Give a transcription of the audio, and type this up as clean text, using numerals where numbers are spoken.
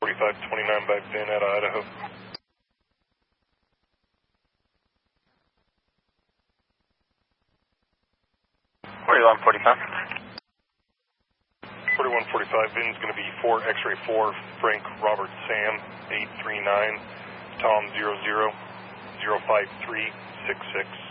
4529 by VIN out of Idaho. 4145. 4145 VIN is going to be 4 X-ray 4 Frank Robert Sam 839 Tom 00 05366.